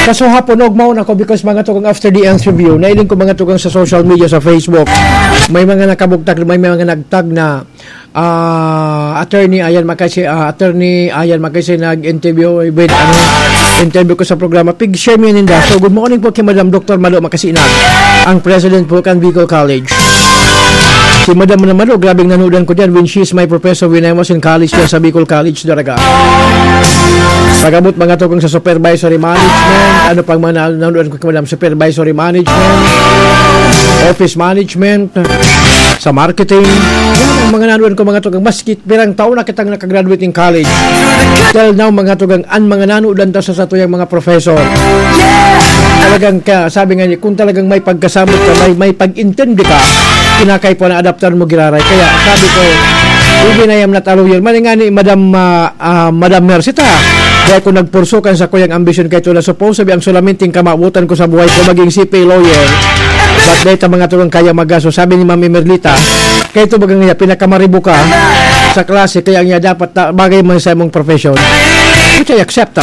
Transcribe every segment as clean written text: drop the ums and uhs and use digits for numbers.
Kaso hapon og ako because mga tukang after the interview, nailing ko mga tukang sa social media sa Facebook. May mga nakabugtag, may mga nagtag na attorney Ayan Makasi nag-interview with interview ko sa programa. Pig-share mo yun so good morning po kay Madam Dr. Malo Makasinag, ang President po kan Bicol College. Si Madam Malo, grabing nanonood ko dyan when she is my professor when I was in college dyan sa Bicol College Daraga. Pagabot mga tukong sa supervisory management, ano pang mga nanonood ko kay Madam, supervisory management, office management, sa marketing, yan ang mga nanonood ko mga tukang maskit, pirang taon na kitang nakagraduate in college. Till now mga tukang mga nanonood daw sa tuyang mga professor. Talagang sabi nga niya, kung talagang may pagkasamot ka, may pag-intindi ka, kinakay po na adapter mo giraray. Kaya sabi ko, even I am not a lawyer. Mali nga ni Madam Mercita. Kaya kung nagpursukan sa kuyang ambisyon kay Tula, suppose sabi ang sulaminting kamabutan ko sa buhay ko maging CPA lawyer. But dahil mga tulong kaya magaso. Sabi ni Mami Merlita, kaya ito bagang niya, pinakamaribo ka sa klase, kaya niya dapat bagay man sa mong profession. Which I accept.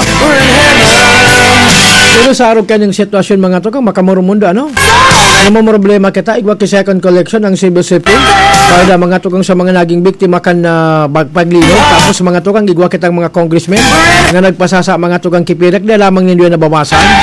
Pero sa araw kanyang sitwasyon mga to kang makamurumundo ano? Ano mo problema kita igwa ki second collection ang civil civil para mga tukang sa mga naging biktima kan paglino tapos mga tukang igwa kitang mga congressmen nga nagpasasa mga tukang kipirak na lamang ninyo na bawasan.